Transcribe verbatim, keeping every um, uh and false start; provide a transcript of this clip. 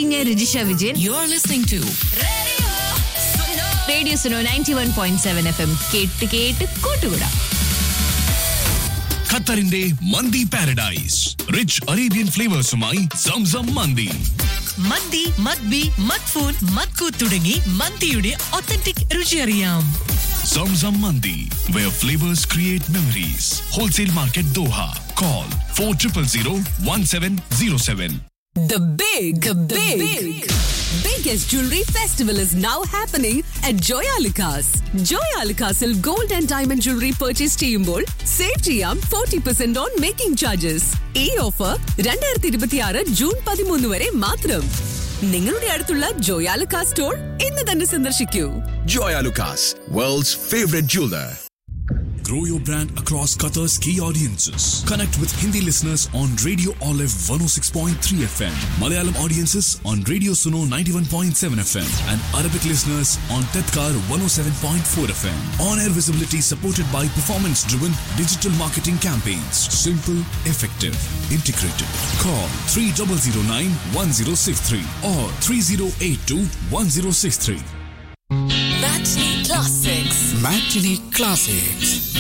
Speaking of Rijisha Vijayan, You're listening to Radio Suno ninety-one point seven F M. കേട്ട് കേട്ട് കൂട്ടുകൂടാ. ഖത്തറിന്റെ മന്തി paradise rich Arabian ഫ്ലേവേഴ്സുമായി Zamzam മന്തി. മന്തി, മദ്ബി, മദ്ഫൂൻ, മദ്കൂ തുടങ്ങി മന്തിയുടെ authentic രുചി അറിയാം. Zamzam mandi, where flavors create memories. Wholesale Market Doha. Call four zero zero one seven zero seven. The big, the big, big, biggest jewelry festival is now happening at Joyalukas. Joyalukasil gold and diamond jewelry purchase ചെയ്യുമ്പോൾ save ചെയ്യാം forty percent on making charges. ഈ offer രണ്ടായിരത്തി ഇരുപത്തിയാറ് June പതിമൂന്ന് വരെ മാത്രം. നിങ്ങളുടെ അടുത്തുള്ള ജോയാലുക്കാസ് സ്റ്റോർ ഇന്ന് തന്നെ സന്ദർശിക്കൂ. Joyalukas, world's favorite jeweler. Grow your brand across Qatar's key audiences. Connect with Hindi listeners on Radio Olive one oh six point three F M, Malayalam audiences on Radio Suno ninety-one point seven F M, and Arabic listeners on Tedkar one oh seven point four F M. On-air visibility supported by performance-driven digital marketing campaigns. Simple, effective, integrated. Call three zero zero nine one zero six three or three zero eight two one zero six three. Matinee Classics. Matinee Classics.